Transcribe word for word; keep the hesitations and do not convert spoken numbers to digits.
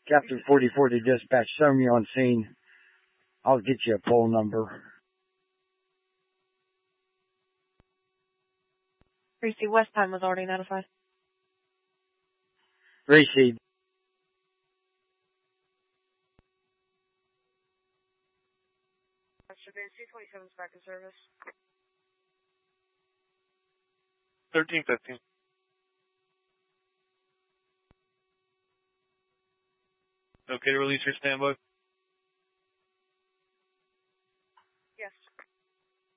Captain forty-four to dispatch. Send me on scene. I'll get you a poll number. Receive. West Time was already notified. Receive. C twenty-seven is back in service. thirteen fifteen. Okay to release your standby.